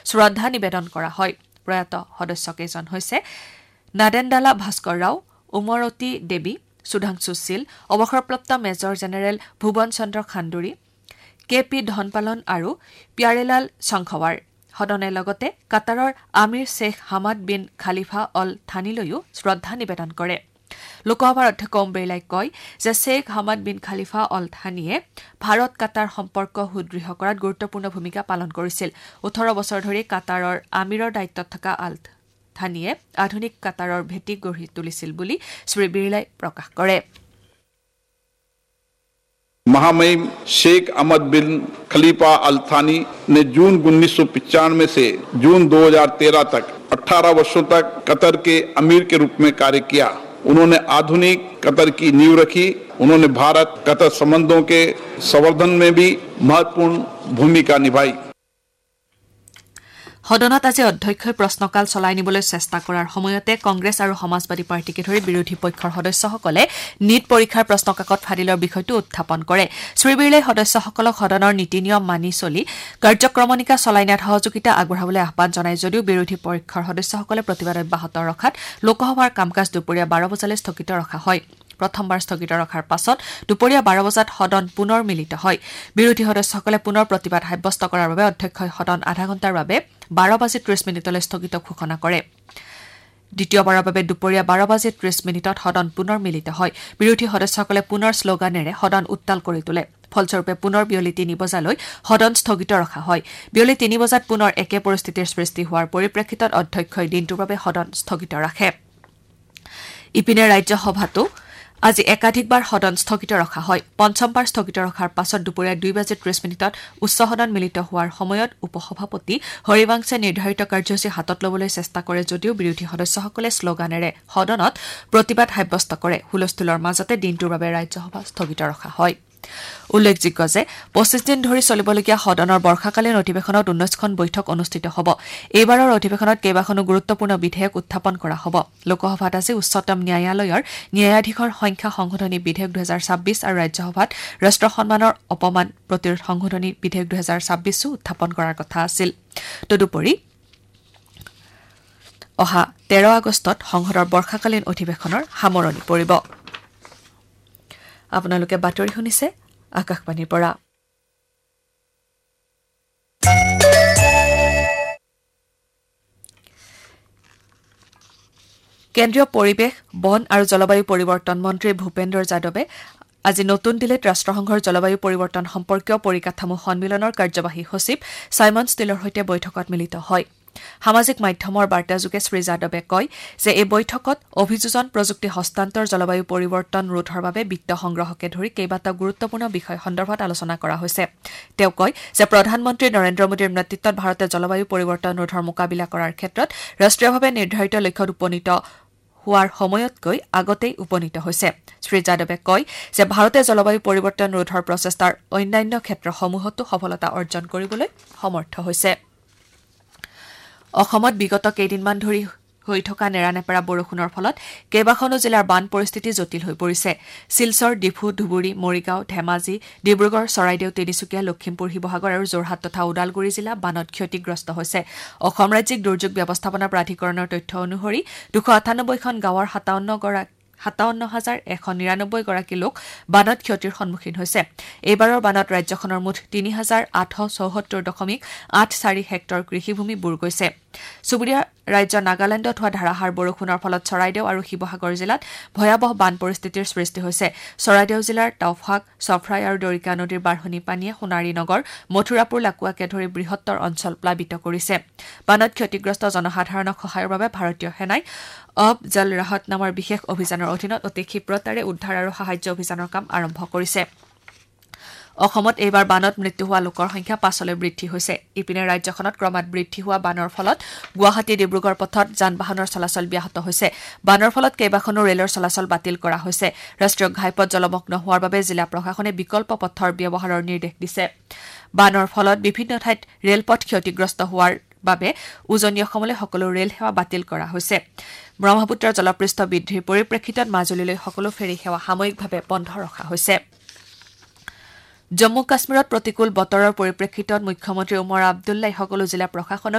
শ্ৰদ্ধা নিবেদন কৰা হয় প্ৰয়াত সদস্যকেইজন হৈছে নাদেনডালা ভাস্কৰ ৰাও উমৰতী দেৱী সুধাংশু শীল অৱসৰপ্ৰাপ্ত মেজৰ জেনেৰেল ভুৱন চন্দ্ৰ খাণ্ডুৰী KP ধনপালন আৰু পিয়াৰেলাল শংখৱাৰ সদনে লগতে কাটাৰৰ আমিৰ শ্বেখ হামাদ বিন খালিফা অল থানিলৈও শ্ৰদ্ধা নিবেদন কৰে লোকসভাৰ অধ্যক্ষ ওম বিৰলাই কয় যে শ্বেখ হামাদ বিন খালিফা অল থানিয়ে ভাৰত কাটাৰ সম্পৰ্ক সুদৃঢ় কৰাত গুৰুত্বপূৰ্ণ ভূমিকা পালন কৰিছিল 18 বছৰ ধৰি কাটাৰৰ আমিৰৰ দায়িত্বত থকা আল থানিয়ে আধুনিক কাটাৰৰ ভেটি গঢ়ি তুলিছিল বুলি শ্ৰী বিৰলাই প্ৰকাশ কৰে महामहिम शेख अहमद बिन खलीफा अल थानी ने जून 1995 से जून 2013 तक 18 वर्षों तक कतर के अमीर के रूप में कार्य किया उन्होंने आधुनिक कतर की नींव रखी उन्होंने भारत कतर संबंधों के संवर्धन में भी महत्वपूर्ण भूमिका निभाई সদনত আজি অধ্যক্ষই প্ৰশ্নকাল চলাই নিবলৈ চেষ্টা কৰাৰ সময়তে কংগ্ৰেছ আৰু সমাজবাদী পাৰ্টিকে ধৰি বিৰোধী পক্ষৰ সদস্যসকলে নিট পৰীক্ষাৰ প্ৰশ্নকাকত ফাদিলৰ বিষয়টো উত্থাপন কৰে শ্ৰী বিৰলাই সদস্যসকলক সদনৰ নীতি নিয়ম মানি চলি কাৰ্যক্ৰমণিকা চলাই নিয়াত সহযোগিতা আগবঢ়াবলৈ আহ্বান জনাই যদিও বিৰোধী পক্ষৰ সদস্যসকলে প্ৰতিবাদ অব্যাহত ৰখাত লোকসভাৰ কাম-কাজ দুপৰীয়া 12 বজালৈ স্থগিত ৰখা হয় প্ৰথমবাৰ স্থগিত ৰখাৰ পাছত দুপৰীয়া 12 বজাত সদন পুনৰ মিলিত হয় বিৰোধী সদস্যসকলে পুনৰ প্ৰতিবাদ সাব্যস্ত কৰাৰ বাবে অধ্যক্ষই সদন আধা ঘণ্টাৰ বাবে 12:30 স্থগিত ঘোষণা কৰে দ্বিতীয়বাৰৰ বাবে দুপৰীয়া 12:30 সদন পুনৰ মিলিত হয় বিৰোধী সদস্যসকলে পুনৰ শ্লোগানেৰে সদন উত্তাল কৰি তোলে ফলস্বৰূপে পুনৰ বিয়লি 3 বজালৈ সদন স্থগিত ৰখা হয় বিয়লি 3 বজাত পুনৰ একে পৰিস্থিতিৰ সৃষ্টি হোৱাৰ পৰিপ্ৰেক্ষিতত অধ্যক্ষই দিনটোৰ বাবে সদন স্থগিত ৰাখে ইপিনে ৰাজ্যসভাতো আজি একাধিকবাৰ সদন স্থগিত ৰখা হয় পঞ্চমবাৰ স্থগিত ৰখাৰ পাছত দুপৰীয়া 2:30 উচ্চ সদন মিলিত হোৱাৰ সময়ত উপসভাপতি হৰিবংশে নিৰ্ধাৰিত কাৰ্যসূচী হাতত ল'বলৈ চেষ্টা কৰে যদিও বিৰোধী সদস্যসকলে শ্লোগানেৰে সদনত প্ৰতিবাদ সাব্যস্ত কৰে হুলস্থুলৰ মাজতে দিনটোৰ বাবে ৰাজ্যসভা স্থগিত ৰখা হয় উল্লেখযোগ্য যে 25 দিন ধৰি চলিবলগীয়া সদনৰ বৰ্ষাকালীন অধিৱেশনত 19খন বৈঠক অনুষ্ঠিত হ'ব এইবাৰৰ অধিৱেশনত কেইবাখনো গুৰুত্বপূৰ্ণ বিধেয়ক উত্থাপন কৰা হ'ব লোকসভাত আজি উচ্চতম ন্যায়ালয়ৰ ন্যায়াধীশৰ সংখ্যা সংশোধনী বিধেয়ক 2026 আৰু ৰাজ্যসভাত ৰাষ্ট্ৰ সন্মানৰ অপমান প্ৰতিৰোধ সংশোধনী বিধেয়ক 2026 উত্থাপন কৰাৰ কথা আছিল তদুপৰি অহা 13 আগষ্টত সংসদৰ বৰ্ষাকালীন অধিৱেশনৰ সামৰণি পৰিব আপোনালোকে বাতৰি শুনিছে আকাশবাণীৰ পৰা কেন্দ্ৰীয় পৰিৱেশ বন আৰু জলবায়ু পৰিৱৰ্তন মন্ত্ৰী ভূপেন্দ্ৰ যাদৱে আজি নতুন দিল্লীত ৰাষ্ট্ৰসংঘৰ জলবায়ু পৰিৱৰ্তন সম্পৰ্কীয় পৰিকাঠামো সন্মিলনৰ কাৰ্যবাহী সচিব সাইমন ষ্টিলৰ সৈতে বৈঠকত মিলিত হয় সামাজিক মাধ্যমৰ বাৰ্তাযোগে শ্ৰী যাদৱে কয় যে এই বৈঠকত অভিযোজন প্ৰযুক্তি হস্তান্তৰ জলবায়ু পৰিৱৰ্তন ৰোধৰ বাবে বিত্ত সংগ্ৰহকে ধৰি কেইবাটাও গুৰুত্বপূৰ্ণ বিষয় সন্দৰ্ভত আলোচনা কৰা হৈছে তেওঁ কয় যে প্ৰধানমন্ত্ৰী নৰেন্দ্ৰ মোদীৰ নেতৃত্বত ভাৰতে জলবায়ু পৰিৱৰ্তন ৰোধৰ মোকাবিলা কৰাৰ ক্ষেত্ৰত ৰাষ্ট্ৰীয়ভাৱে নিৰ্ধাৰিত লক্ষ্যত উপনীত হোৱাৰ সময়তকৈ আগতেই উপনীত হৈছে শ্ৰী যাদৱে কয় যে ভাৰতে জলবায়ু পৰিৱৰ্তন ৰোধৰ প্ৰচেষ্টাৰ অন্যান্য ক্ষেত্ৰসমূহতো সফলতা অৰ্জন কৰিবলৈ সমৰ্থ হৈছে অসমত বিগত কেইদিনমান ধৰি হৈ থকা নেৰানেপেৰা বৰষুণৰ ফলত কেইবাখনো জিলাৰ বান পৰিস্থিতি জটিল হৈ পৰিছে শিলচৰ ডিফু ধুবুৰী মৰিগাঁও ধেমাজি ডিব্ৰুগড় চৰাইদেউ তিনিচুকীয়া লখিমপুৰ শিৱসাগৰ আৰু যোৰহাট তথা ওদালগুৰি জিলা বানত ক্ষতিগ্ৰস্ত হৈছে অসম ৰাজ্যিক দুৰ্যোগ ব্যৱস্থাপনা প্ৰাধিকৰণৰ তথ্য অনুসৰি 298খন গাঁৱৰ 57,199 গৰাকী লোক বানত ক্ষতিৰ সন্মুখীন হৈছে এইবাৰৰ বানত ৰাজ্যখনৰ মুঠ 3,874.84 হেক্টৰ কৃষিভূমি বুৰ গৈছে চুবুৰীয়া ৰাজ্য নাগালেণ্ডত হোৱা ধাৰাসাৰ বৰষুণৰ ফলত চৰাইদেউ আৰু শিৱসাগৰ জিলাত ভয়াৱহ বান পৰিস্থিতিৰ সৃষ্টি হৈছে চৰাইদেউ জিলাৰ টাউফাক চফৰাই আৰু দৰিকা নদীৰ বাঢ়নী পানীয়ে সোণাৰী নগৰ মথুৰাপুৰ লাকুৱাকে ধৰি বৃহত্তৰ অঞ্চল প্লাবিত কৰিছে বানত ক্ষতিগ্ৰস্ত জনসাধাৰণক সহায়ৰ বাবে ভাৰতীয় সেনাই অব জল ৰাহত নামৰ বিশেষ অভিযানৰ অধীনত অতি ক্ষীপ্ৰতাৰে উদ্ধাৰ আৰু সাহায্য অভিযানৰ কাম আৰম্ভ কৰিছে অসমত এইবাৰ বানত মৃত্যু হোৱা লোকৰ সংখ্যা 5লৈ বৃদ্ধি হৈছে ইপিনে ৰাজ্যখনত ক্ৰমাৎ বৃদ্ধি হোৱা বানৰ ফলত গুৱাহাটী ডিব্ৰুগড় পথত যান-বাহনৰ চলাচল ব্যাহত হৈছে বানৰ ফলত কেইবাখনো ৰেলৰ চলাচল বাতিল কৰা হৈছে ৰাষ্ট্ৰীয় ঘাইপথ জলমগ্ন হোৱাৰ বাবে জিলা প্ৰশাসনে বিকল্প পথৰ ব্যৱহাৰৰ নিৰ্দেশ দিছে বানৰ ফলত বিভিন্ন ঠাইত ৰেলপথ ক্ষতিগ্ৰস্ত হোৱাৰ বাবে উজনি অসমলৈ সকলো ৰেল সেৱা বাতিল কৰা হৈছে ব্ৰহ্মপুত্ৰৰ জলপৃষ্ঠ বৃদ্ধিৰ পৰিপ্ৰেক্ষিতত মাজুলীলৈ সকলো ফেৰী সেৱা সাময়িকভাৱে বন্ধ ৰখা হৈছে জম্মু কাশ্মীৰত প্ৰতিকূল বতৰৰ পৰিপ্ৰেক্ষিতত মুখ্যমন্ত্ৰী ওমৰ আব্দুল্লাই সকলো জিলা প্ৰশাসনক